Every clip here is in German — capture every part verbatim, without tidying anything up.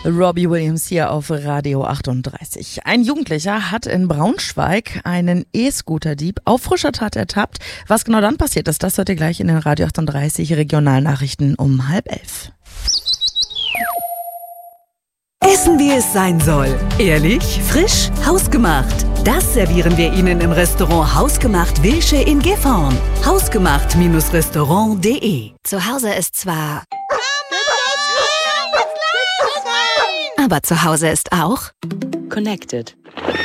Robbie Williams hier auf Radio achtunddreißig. Ein Jugendlicher hat in Braunschweig einen E-Scooter-Dieb auf frischer Tat ertappt. Was genau dann passiert ist, das hört ihr gleich in den Radio achtunddreißig Regionalnachrichten um halb elf. Essen, wie es sein soll. Ehrlich, frisch, hausgemacht. Das servieren wir Ihnen im Restaurant Hausgemacht Wilsche in Gifhorn. hausgemacht Restaurant punkt de. Zu Hause ist zwar... Aber zu Hause ist auch... Connected.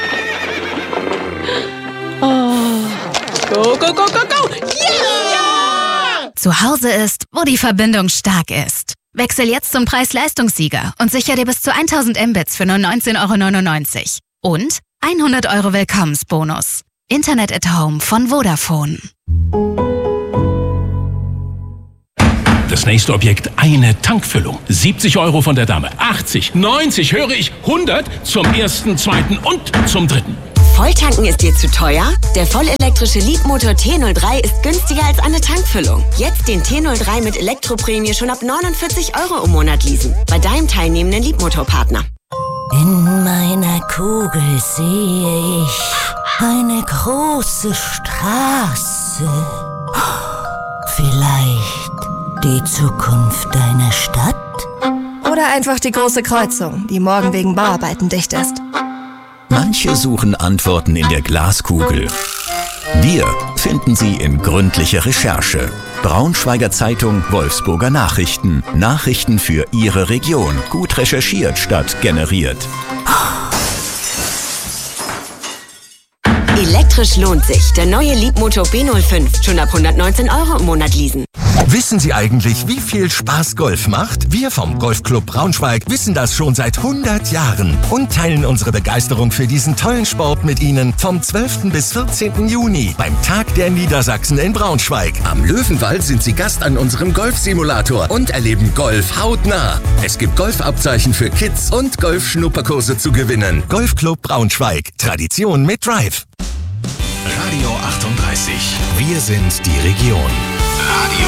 Oh. Go, go, go, go, go! Yeah! Zu Hause ist, wo die Verbindung stark ist. Wechsel jetzt zum Preis-Leistungssieger und sicher dir bis zu tausend Mbits für nur neunzehn Euro neunundneunzig. Und hundert Euro Willkommensbonus. Internet at Home von Vodafone. Das nächste Objekt, eine Tankfüllung. siebzig Euro von der Dame, achtzig, neunzig, höre ich, hundert zum ersten, zweiten und zum dritten. Volltanken ist dir zu teuer? Der vollelektrische Leapmotor T null drei ist günstiger als eine Tankfüllung. Jetzt den T null drei mit Elektroprämie schon ab neunundvierzig Euro im Monat leasen. Bei deinem teilnehmenden Leapmotor-Partner. In meiner Kugel sehe ich eine große Straße. Vielleicht die Zukunft deiner Stadt? Oder einfach die große Kreuzung, die morgen wegen Bauarbeiten dicht ist. Manche suchen Antworten in der Glaskugel. Wir finden sie in gründlicher Recherche. Braunschweiger Zeitung, Wolfsburger Nachrichten. Nachrichten für Ihre Region. Gut recherchiert statt generiert. Elektrisch lohnt sich. Der neue Leapmotor B null fünf. Schon ab hundertneunzehn Euro im Monat leasen. Wissen Sie eigentlich, wie viel Spaß Golf macht? Wir vom Golfclub Braunschweig wissen das schon seit hundert Jahren und teilen unsere Begeisterung für diesen tollen Sport mit Ihnen vom zwölften bis vierzehnten Juni beim Tag der Niedersachsen in Braunschweig. Am Löwenwald sind Sie Gast an unserem Golfsimulator und erleben Golf hautnah. Es gibt Golfabzeichen für Kids und Golfschnupperkurse zu gewinnen. Golfclub Braunschweig. Tradition mit Drive. Radio achtunddreißig. Wir sind die Region. Radio